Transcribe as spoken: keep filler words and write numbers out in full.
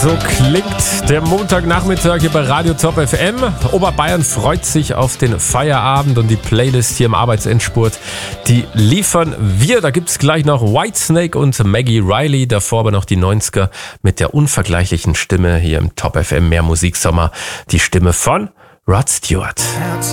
So klingt der Montagnachmittag hier bei Radio Top F M. Oberbayern freut sich auf den Feierabend und die Playlist hier im Arbeitsendspurt, die liefern wir. Da gibt's gleich noch Whitesnake und Maggie Riley, davor aber noch die neunziger mit der unvergleichlichen Stimme hier im Top F M Mehr Musiksommer, die Stimme von Rod Stewart.